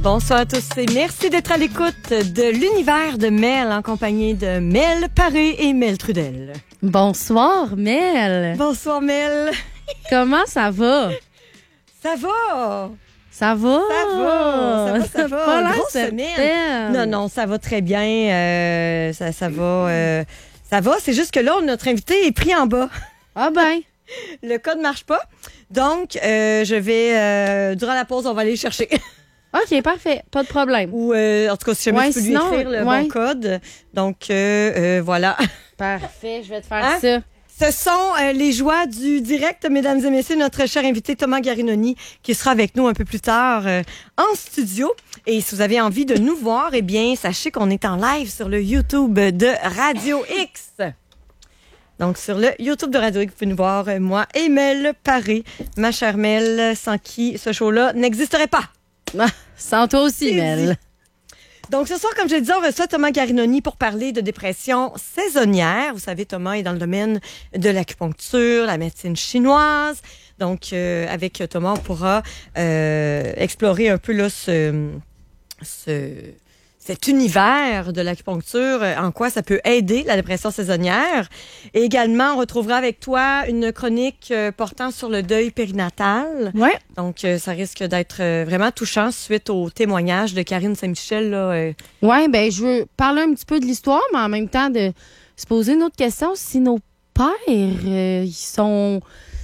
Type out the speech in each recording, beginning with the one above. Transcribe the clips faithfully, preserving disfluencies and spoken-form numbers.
Bonsoir à tous et merci d'être à l'écoute de l'univers de Mel en compagnie de Mel Paré et Mel Trudel. Bonsoir, Mel. Bonsoir, Mel. Comment ça va? Ça va. Ça va? Ça va, ça va, ça va. Pas Grosse semaine. Non, non, ça va très bien. Euh, ça, ça va. Euh, ça va. C'est juste que là, notre invité est pris en bas. Ah ben. Le code ne marche pas. Donc, euh, je vais, euh, durant la pause, on va aller le chercher. OK, parfait. Pas de problème. Ou, euh, en tout cas, si jamais Ouais, tu peux sinon, lui écrire le ouais. bon code. Donc, euh, euh, voilà. Parfait, je vais te faire Hein? ça. Ce sont euh, les joies du direct, mesdames et messieurs, notre cher invité Thomas Garinoni qui sera avec nous un peu plus tard euh, en studio. Et si vous avez envie de nous voir, eh bien, sachez qu'on est en live sur le YouTube de Radio X. Donc, sur le YouTube de Radio X, vous pouvez nous voir, euh, moi et Mel Paré, ma chère Mel, sans qui ce show-là n'existerait pas. Ah, sans toi aussi, C'est Mel. dit. Donc, ce soir, comme je le disais, on reçoit Thomas Garinoni pour parler de dépression saisonnière. Vous savez, Thomas est dans le domaine de l'acupuncture, la médecine chinoise. Donc, euh, avec Thomas, on pourra euh, explorer un peu là, ce, ce, cet univers de l'acupuncture, en quoi ça peut aider la dépression saisonnière. Et également, on retrouvera avec toi une chronique euh, portant sur le deuil périnatal. Ouais. Donc, euh, ça risque d'être euh, vraiment touchant suite au témoignage de Karine Saint-Michel. Là, euh. Ouais, ben je veux parler un petit peu de l'histoire, mais en même temps de se poser une autre question. Si nos pères, euh, ils sont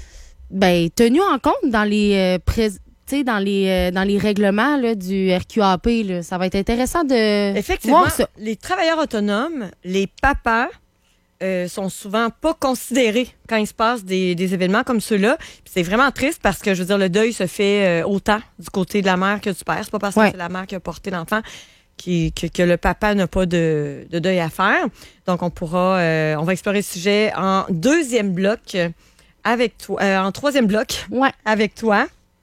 ben tenus en compte dans les euh, pré- tu sais, dans les euh, dans les règlements là, du R Q A P, là. Ça va être intéressant de Effectivement, voir ça. les travailleurs autonomes, les papas, euh, sont souvent pas considérés quand il se passe des, des événements comme ceux-là. Puis c'est vraiment triste parce que, je veux dire, le deuil se fait euh, autant du côté de la mère que du père. C'est pas parce Ouais. que c'est la mère qui a porté l'enfant qui, que, que le papa n'a pas de, de deuil à faire. Donc, on pourra, euh, on va explorer ce sujet en deuxième bloc euh, avec toi, euh, en troisième bloc Ouais. avec toi.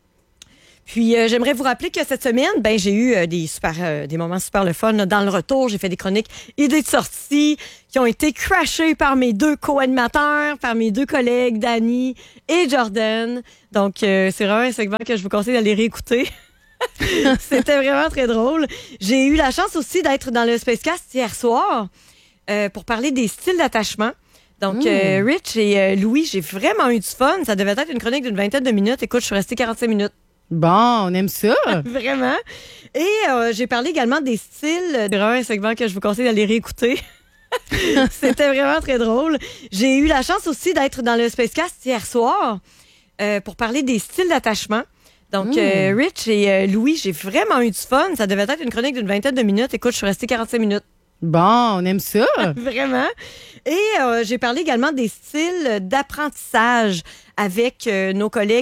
Puis, euh, j'aimerais vous rappeler que cette semaine, ben j'ai eu euh, des super, euh, des moments super le fun là, dans le retour. J'ai fait des chroniques idées de sortie qui ont été crashées par mes deux co-animateurs, par mes deux collègues, Dani et Jordan. Donc, euh, c'est vraiment un segment que je vous conseille d'aller réécouter. C'était vraiment très drôle. J'ai eu la chance aussi d'être dans le Spacecast hier soir euh, pour parler des styles d'attachement. Donc, Mmh. euh, Rich et euh, Louis, j'ai vraiment eu du fun. Ça devait être une chronique d'une vingtaine de minutes. Écoute, je suis restée quarante-cinq minutes. Bon, on aime ça. Vraiment. Et euh, j'ai parlé également des styles. C'est vraiment un segment que je vous conseille d'aller réécouter. C'était vraiment très drôle. J'ai eu la chance aussi d'être dans le Spacecast hier soir euh, pour parler des styles d'attachement. Donc, Mm. euh, Rich et euh, Louis, j'ai vraiment eu du fun. Ça devait être une chronique d'une vingtaine de minutes. Écoute, je suis restée quarante-cinq minutes. Bon, on aime ça. Vraiment. Et euh, j'ai parlé également des styles d'apprentissage avec euh, nos collègues